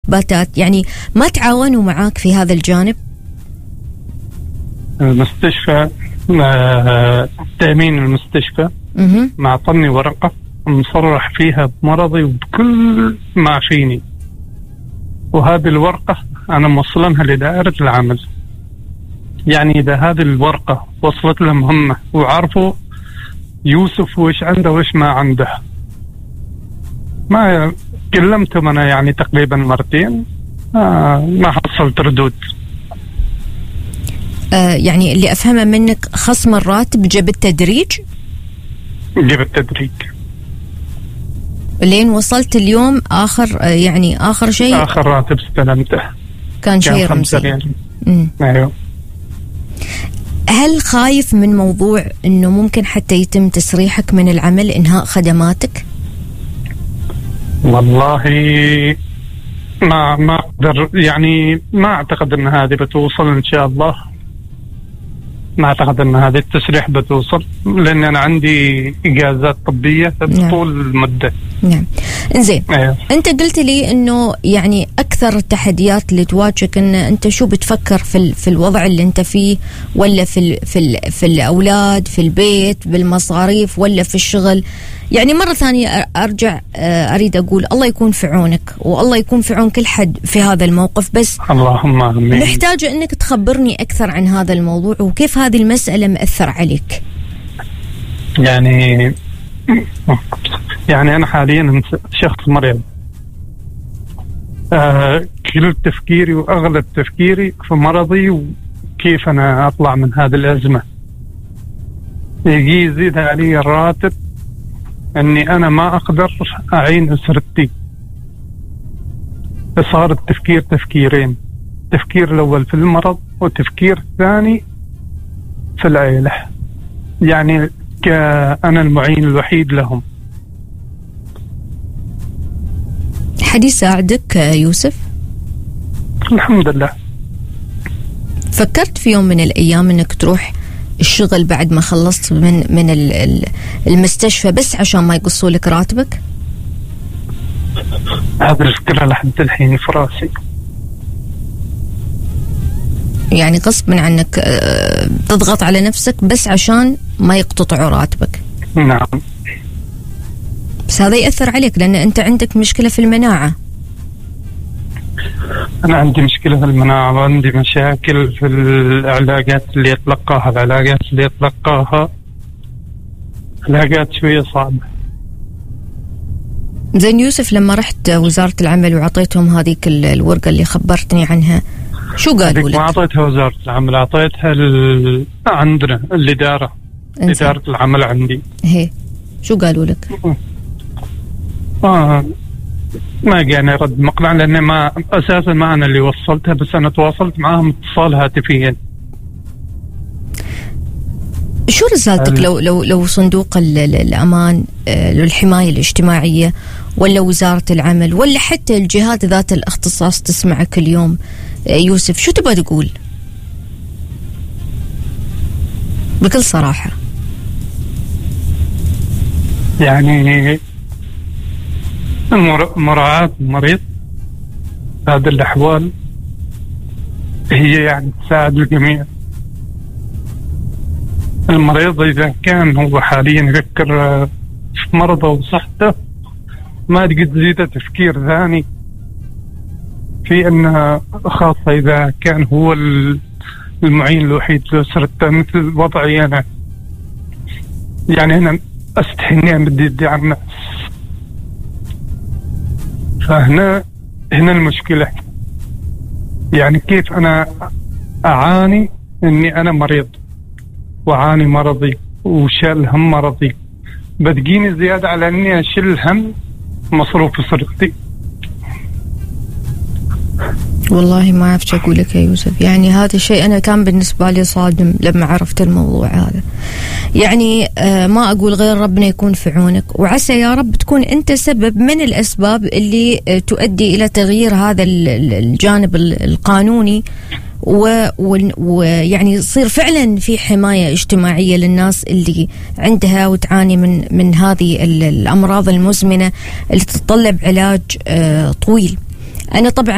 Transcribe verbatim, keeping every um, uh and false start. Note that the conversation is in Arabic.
باتات، يعني ما تعاونوا معاك في هذا الجانب؟ المستشفى تأمين المستشفى ما أعطني ورقة مصرح فيها بمرضي وبكل ما فيني، وهذه الورقة أنا موصلنها لدائرة العمل. يعني إذا هذه الورقة وصلت لهم هم وعرفوا يوسف وإيش عنده وإيش ما عنده، ما كلمتهم أنا يعني تقريبا مرتين آه ما حصلت ردود. آه يعني اللي أفهمه منك خصم الراتب جاب التدريج؟ جاب التدريج لين وصلت اليوم آخر آه يعني آخر شيء آخر راتب استلمته كان شيء رمزي. أيوه. هل خايف من موضوع إنه ممكن حتى يتم تسريحك من العمل، إنهاء خدماتك؟ والله ما ما أقدر، يعني ما أعتقد أن هذه بتوصل إن شاء الله. ما أعتقد أن هذه التسريح بتوصل، لأن أنا عندي إجازات طبية نعم. طول المدة. نعم. إنزين. أيوه. أنت قلت لي إنه يعني أكثر التحديات اللي تواجهك إن أنت شو بتفكر في في الوضع اللي أنت فيه، ولا في ال في ال في الأولاد، في البيت، بالمصاريف، ولا في الشغل؟ يعني مرة ثانية أرجع أريد أقول الله يكون في عونك، والله يكون في عون كل حد في هذا الموقف، بس اللهم آمين. نحتاج أنك تخبرني أكثر عن هذا الموضوع وكيف هذه المسألة مأثر عليك. يعني يعني أنا حاليا شخص مريض، آه كل تفكيري وأغلب تفكيري في مرضي وكيف أنا أطلع من هذه الأزمة. يجي يزيد علي الراتب أني أنا ما أقدر أعين أسرتي. صار التفكير تفكيرين، تفكير الأول في المرض وتفكير ثاني في العيلة، يعني كأنا المعين الوحيد لهم. حد يساعدك يوسف؟ الحمد لله. فكرت في يوم من الأيام أنك تروح الشغل بعد ما خلصت من من المستشفى بس عشان ما يقصوا لك راتبك؟ هذا الفكرة لحد الحين في راسي. يعني غصب عنك تضغط على نفسك بس عشان ما يقتطعوا راتبك. نعم. بس هذا يأثر عليك لأن أنت عندك مشكلة في المناعة. أنا عندي مشكلة في المناعة وعندي مشاكل في العلاجات اللي يتلقاها العلاجات اللي يتلقاها علاجات شوية صعبة. زين يوسف، لما رحت وزارة العمل وعطيتهم هذيك الورقة اللي خبرتني عنها، شو قالوا لك؟ ما أعطيتها وزارة العمل، أعطيتها ال... عندنا الإدارة، انسان. إدارة العمل عندي. هي شو قالوا لك؟ آه ما جاني رد مقنع، لأن ما أساسا ما أنا اللي وصلتها، بس أنا تواصلت معهم اتصال هاتفيا. شو رسالتك لو لو لو صندوق الأمان للحماية الاجتماعية ولا وزارة العمل ولا حتى الجهات ذات الاختصاص تسمعك اليوم يوسف، شو تبغى تقول بكل صراحة؟ يعني مراعاة المريض هذه الأحوال هي يعني تساعد الجميع. المريض إذا كان هو حاليا يفكر في مرضه وصحته، ما تقدر تزيده تفكير ثاني في أنه، خاصة إذا كان هو المعين الوحيد لأسرته مثل وضعي أنا. يعني أنا أستحي إني أمد يدي على الناس، فهنا هنا المشكلة. يعني كيف أنا أعاني إني أنا مريض وعاني مرضي وشال هم مرضي، بتجيني زيادة على إني أشيل هم مصروف أسرتي. والله ما أعرف أقول لك يا يوسف، يعني هذا الشيء أنا كان بالنسبة لي صادم لما عرفت الموضوع هذا. يعني آه ما أقول غير ربنا يكون في عونك، وعسى يا رب تكون أنت سبب من الأسباب اللي آه تؤدي إلى تغيير هذا الجانب القانوني، ويعني يصير فعلا في حماية اجتماعية للناس اللي عندها وتعاني من من هذه الأمراض المزمنة اللي تتطلب علاج آه طويل. أنا طبعا